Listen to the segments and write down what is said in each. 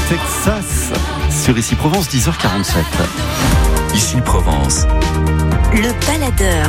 Texas sur Ici Provence, 10h47. Ici Provence. Le baladeur.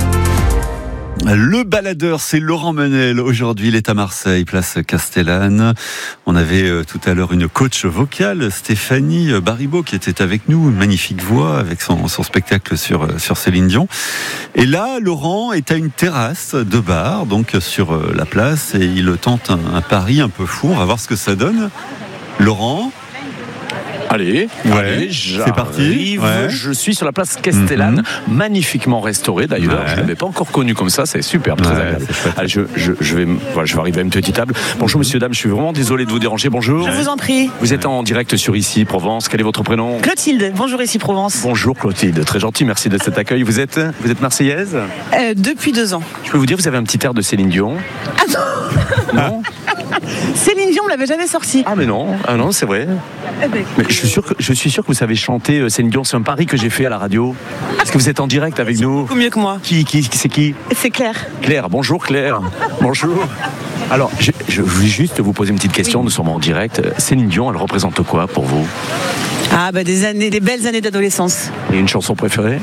Le baladeur, c'est Laurent Menel. Aujourd'hui, il est à Marseille, place Castellane. On avait tout à l'heure une coach vocale, Stéphanie Baribeau, qui était avec nous. Une magnifique voix avec son spectacle sur Céline Dion. Et là, Laurent est à une terrasse de bar, donc sur la place, et il tente un pari un peu fou. On va voir ce que ça donne. Laurent? Allez, c'est parti. Ouais. Je suis sur la place Castellane, magnifiquement restaurée d'ailleurs. Je ne l'avais pas encore connue comme ça, c'est superbe, très agréable. Allez, je vais arriver à une petite table. Bonjour messieurs, dames, je suis vraiment désolé de vous déranger. Bonjour. Je vous en prie. Vous êtes en direct sur Ici Provence. Quel est votre prénom? Clotilde. Bonjour Ici Provence. Bonjour Clotilde, très gentil, merci de cet accueil. Vous êtes marseillaise? Depuis 2 ans. Je peux vous dire, vous avez un petit air de Céline Dion. Ah non. Céline Dion ne l'avait jamais sorti. Ah mais non, c'est vrai. Mais je suis sûr que vous savez chanter Céline Dion. C'est un pari que j'ai fait à la radio. Est-ce que vous êtes en direct avec nous? Beaucoup mieux que moi. C'est qui? C'est Claire. Claire, bonjour Claire. Bonjour. Alors, je voulais juste vous poser une petite question. Nous sommes en direct. Céline Dion, elle représente quoi pour vous? Ah bah des belles années d'adolescence. Et une chanson préférée?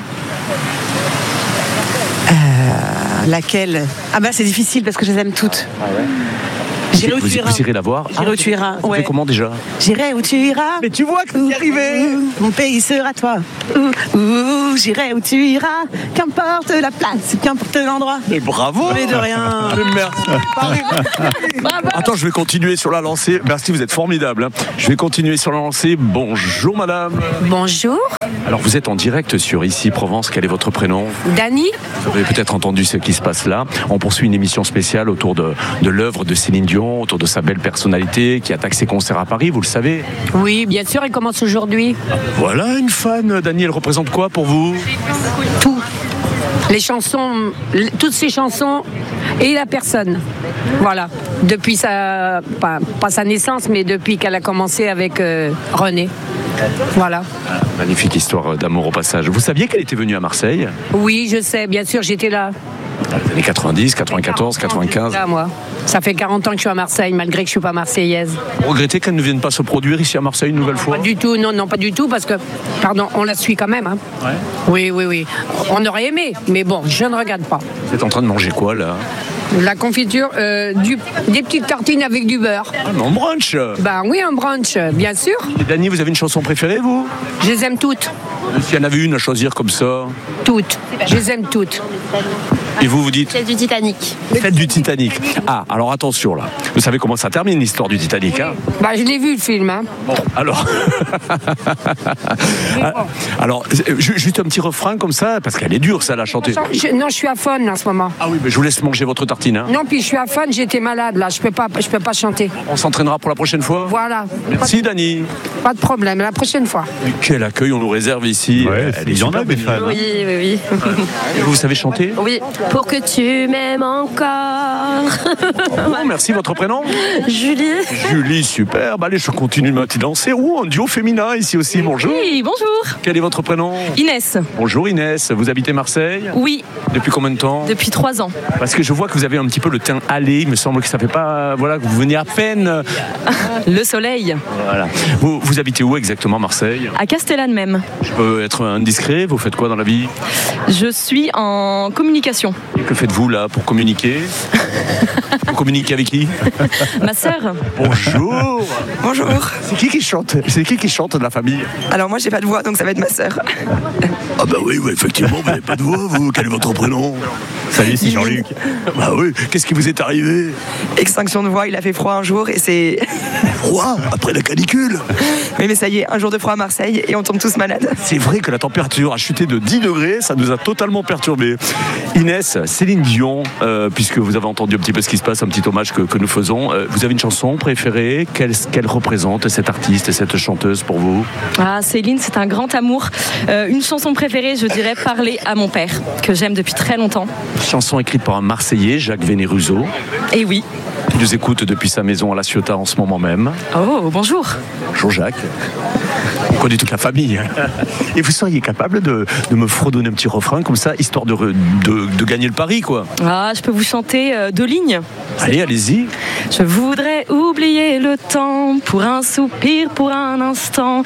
Laquelle? Ah bah c'est difficile parce que je les aime toutes. Ah ouais. Vous irez la voir? J'irai où tu iras. Ouais. Comment déjà? J'irai où tu iras. Mais tu vois que c'est arrivé. Mon pays sera toi. J'irai où tu iras. Qu'importe la place, qu'importe l'endroit. Mais bravo. Mais de rien. Merci. Bravo. Attends, je vais continuer sur la lancée. Merci, vous êtes formidable. Je vais continuer sur la lancée. Bonjour madame. Bonjour. Alors vous êtes en direct sur Ici Provence. Quel est votre prénom? Dany. Vous avez peut-être entendu ce qui se passe là. On poursuit une émission spéciale autour de l'œuvre de Céline Dion, autour de sa belle personnalité qui attaque ses concerts à Paris, vous le savez. Oui, bien sûr, elle commence aujourd'hui. Voilà une fan. Dany, elle représente quoi pour vous? Tout. Les chansons, toutes ces chansons et la personne. Voilà. Depuis sa, pas sa naissance, mais depuis qu'elle a commencé avec René. Voilà. Magnifique histoire d'amour au passage. Vous saviez qu'elle était venue à Marseille? Oui, je sais, bien sûr, j'étais là. Les années 90, 94, 95. Là, moi. Ça fait 40 ans que je suis à Marseille, malgré que je ne suis pas marseillaise. Vous regrettez qu'elle ne vienne pas se produire ici à Marseille une nouvelle fois? Pas du tout, non, pas du tout, parce que, pardon, on la suit quand même. Hein. Ouais. Oui. On aurait aimé, mais bon, je ne regarde pas. Vous êtes en train de manger quoi, là? La confiture, des petites tartines avec du beurre. Ah, mais en brunch? Ben oui, un brunch, bien sûr. Et Dany, vous avez une chanson préférée, vous? Je les aime toutes. S'il y en avait une à choisir comme ça? Toutes. Je les aime toutes. Et vous dites? Fête du Titanic. Fête du Titanic. Ah, alors attention là. Vous savez comment ça termine l'histoire du Titanic, hein? Bah, je l'ai vu le film, hein. Bon, alors. Alors, juste un petit refrain comme ça, parce qu'elle est dure, ça, à chanter. Non, je suis à faune en ce moment. Ah oui, mais je vous laisse manger votre tartine, hein. Non, puis je suis à faune, j'étais malade là, je peux pas chanter. On s'entraînera pour la prochaine fois. Voilà. Merci, Dany. Pas de problème, la prochaine fois. Et quel accueil on nous réserve ici. Ouais, il y en a des fans. Oui. Et vous savez chanter? Oui. Pour que tu m'aimes encore. Oh, merci, votre prénom? Julie. Julie, superbe. Allez, je continue ma petite danser. Un duo féminin ici aussi. Bonjour. Oui, bonjour. Quel est votre prénom? Inès. Bonjour Inès. Vous habitez Marseille? Oui. Depuis combien de temps? Depuis 3 ans. Parce que je vois que vous avez un petit peu le teint hâlé. Il me semble que ça fait pas. Voilà, que vous venez à peine. Le soleil. Voilà. Vous habitez où exactement, Marseille? À Castellane même. Je peux être indiscret. Vous faites quoi dans la vie? Je suis en communication. Et que faites-vous là pour communiquer? Vous communiquez avec qui? Ma sœur. Bonjour. C'est qui qui chante de la famille? Alors moi j'ai pas de voix donc ça va être ma sœur. Ah bah oui, effectivement, vous n'avez pas de voix, vous. Quel est votre prénom? Salut, c'est Jean-Luc. Bah oui, qu'est-ce qui vous est arrivé? Extinction de voix, il a fait froid un jour et c'est... Froid? Après la canicule? Oui mais ça y est, un jour de froid à Marseille et on tombe tous malades. C'est vrai que la température a chuté de 10 degrés, ça nous a totalement perturbés. Inès, Céline Dion, puisque vous avez entendu un petit peu ce qui se passe, un petit hommage que nous faisons, vous avez une chanson préférée? Qu'elle représente, cette artiste, cette chanteuse pour vous? Ah, Céline, c'est un grand amour. Une chanson préférée, je dirais Parler à mon père, que j'aime depuis très longtemps. Chanson écrite par un Marseillais, Jacques Vénéruso. Et oui. qui nous écoute depuis sa maison à La Ciotat en ce moment même. Oh, bonjour. Jean-Jacques. On connaît toute la famille. Et vous seriez capable de me fredonner un petit refrain comme ça, histoire de gagner le pari, quoi. Ah, je peux vous chanter 2 lignes. Allez, allez-y. Je voudrais oublier le temps pour un soupir, pour un instant.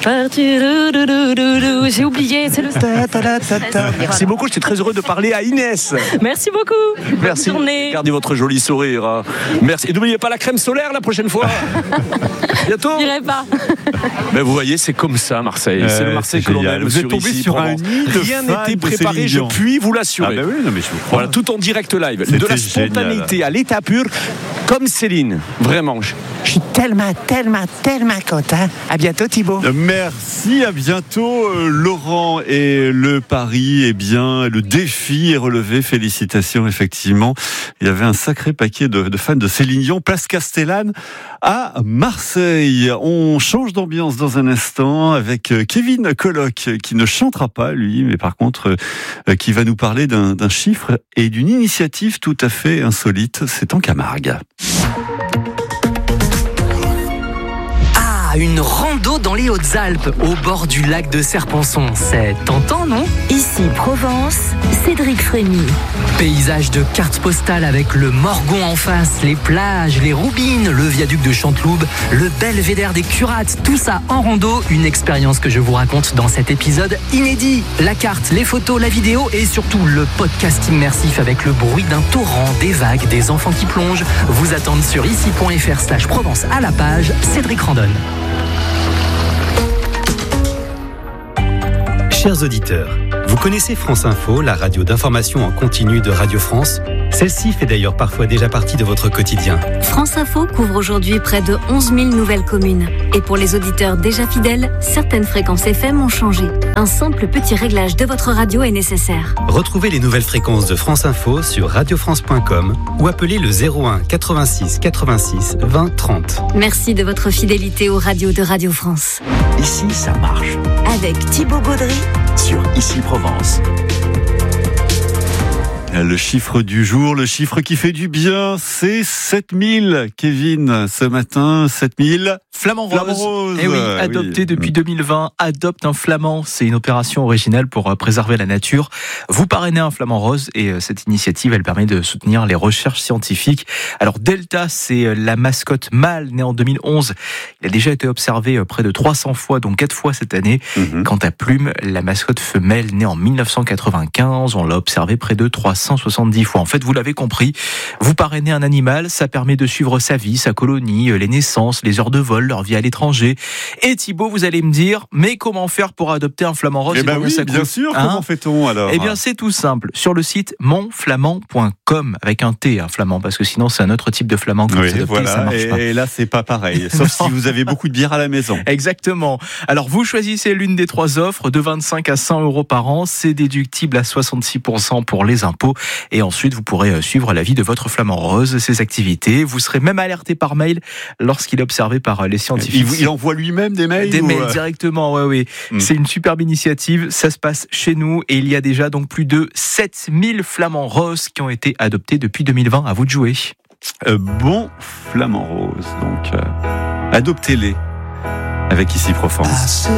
J'ai oublié, c'est le... Merci beaucoup, j'étais très heureux de parler à Inès. Merci beaucoup. Merci. Bonne journée. Gardez votre joli sourire. Hein. Merci. Et n'oubliez pas la crème solaire la prochaine fois. Bientôt. Je dirais pas. Mais vous voyez, c'est comme ça, Marseille. C'est le Marseille que l'on aime. Vous êtes tombé sur un nid de Rien fans n'était de préparé, Céline je Dion. puis vous l'assurer. Ah bah oui, non mais je vous crois. Voilà, tout en direct live. De C'était la spontanéité à l'état pur, comme Céline. Vraiment. Je suis tellement content. À bientôt, Thibaut. Merci, à bientôt Laurent. Et le pari, eh bien, le défi est relevé. Félicitations, effectivement. Il y avait un sacré paquet de fans de Céline Dion, place Castellane à Marseille. On change d'ambiance dans un instant avec Kevin Colloc, qui ne chantera pas, lui, mais par contre, qui va nous parler d'un chiffre et d'une initiative tout à fait insolite. C'est en Camargue. Une rando dans les Hautes-Alpes, au bord du lac de Serponçon. C'est tentant, non ? Ici Provence, Cédric Frémy. Paysage de cartes postales avec le Morgon en face, les plages, les Roubines, le viaduc de Chanteloube, le belvédère des Curates, tout ça en rando. Une expérience que je vous raconte dans cet épisode inédit. La carte, les photos, la vidéo et surtout le podcast immersif avec le bruit d'un torrent, des vagues, des enfants qui plongent vous attendent sur ici.fr/Provence à la page Cédric Randonne. Chers auditeurs, vous connaissez France Info, la radio d'information en continu de Radio France ? Celle-ci fait d'ailleurs parfois déjà partie de votre quotidien. France Info couvre aujourd'hui près de 11 000 nouvelles communes. Et pour les auditeurs déjà fidèles, certaines fréquences FM ont changé. Un simple petit réglage de votre radio est nécessaire. Retrouvez les nouvelles fréquences de France Info sur radiofrance.com ou appelez le 01 86 86 20 30. Merci de votre fidélité aux radios de Radio France. Ici, ça marche. Avec Thibaut Gaudry Sur Ici Provence. Le chiffre du jour, le chiffre qui fait du bien, c'est 7000, Kevin, ce matin, 7000. Flamand rose. Eh oui, adopté depuis 2020, adopte un flamand. C'est une opération originale pour préserver la nature. Vous parrainez un flamand rose et cette initiative, elle permet de soutenir les recherches scientifiques. Alors Delta, c'est la mascotte mâle née en 2011. Il a déjà été observé près de 300 fois, donc 4 fois cette année. Quant à Plume, la mascotte femelle née en 1995, on l'a observé près de 370 fois. En fait, vous l'avez compris, vous parrainez un animal, ça permet de suivre sa vie, sa colonie, les naissances, les heures de vol, leur vie à l'étranger. Et Thibaut, vous allez me dire, mais comment faire pour adopter un flamand rose? Eh ben oui, bien sûr, comment fait-on alors? Eh bien, c'est tout simple. Sur le site monflamand.com, avec un T, un flamand, parce que sinon c'est un autre type de flamand que vous adoptez, voilà. ça marche pas. Et là, c'est pas pareil, sauf si vous avez beaucoup de bière à la maison. Exactement. Alors, vous choisissez l'une des 3 offres, de 25 à 100 euros par an. C'est déductible à 66% pour les impôts. Et ensuite, vous pourrez suivre la vie de votre flamand rose, ses activités. Vous serez même alerté par mail lorsqu'il est observé par les scientifiques. Il envoie lui-même des mails? Des mails directement, oui. C'est une superbe initiative. Ça se passe chez nous et il y a déjà donc plus de 7000 flamands roses qui ont été adoptés depuis 2020. À vous de jouer. Bon flamand rose, donc adoptez-les avec Ici Provence.